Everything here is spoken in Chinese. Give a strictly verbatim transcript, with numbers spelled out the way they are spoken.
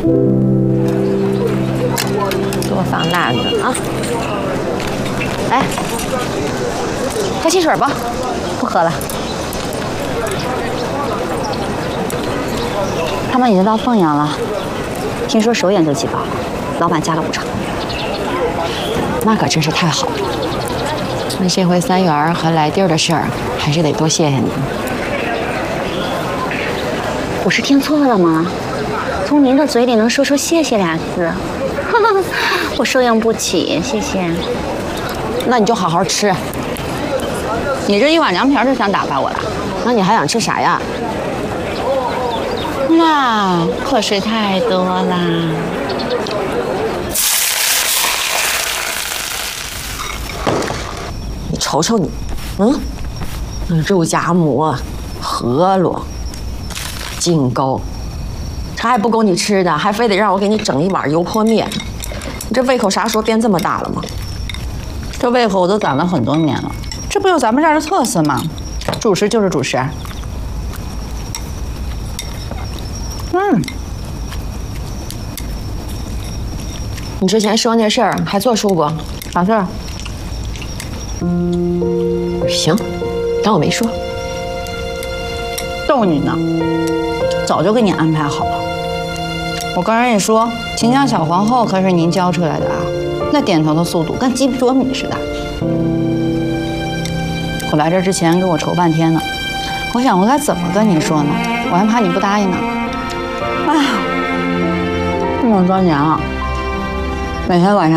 多放辣子啊！来，喝汽水吧，不喝了。他们已经到凤阳了，听说首演就起爆，老板加了补偿。那可真是太好了。那这回三元和来地儿的事儿，还是得多谢谢你。我是听错了吗？从您的嘴里能说出“谢谢”俩字，我受用不起，谢谢。那你就好好吃。你这一碗凉皮就想打发我了？那你还想吃啥呀？那口水太多啦。你瞅瞅你，嗯，那肉夹馍、饸饹、净糕，这还不够你吃的，还非得让我给你整一碗油泼面。你这胃口啥时候变这么大了吗？ 这胃口我都攒了很多年了，这不有咱们这儿的特色吗？主食就是主食。嗯， 你之前说那事儿还作数不？ 啥事儿？ 行，当我没说。 逗你呢，早就给你安排好了。我刚跟你说，秦家小皇后可是您教出来的啊，那点头的速度跟鸡啄米似的。我来这之前跟我愁半天呢，我想我该怎么跟你说呢？我还怕你不答应呢。哎呀，这么多年了，每天晚上。